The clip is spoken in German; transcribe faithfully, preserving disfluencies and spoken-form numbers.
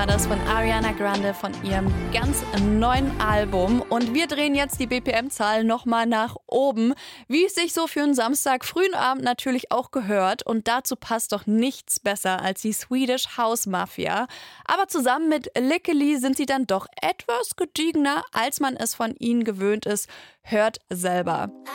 Das von Ariana Grande von ihrem ganz neuen Album. Und wir drehen jetzt die B P M-Zahl nochmal nach oben, wie es sich so für einen Samstag frühen Abend natürlich auch gehört. Und dazu passt doch nichts besser als die Swedish House Mafia. Aber zusammen mit Lickely sind sie dann doch etwas gediegener, als man es von ihnen gewöhnt ist. Hört selber.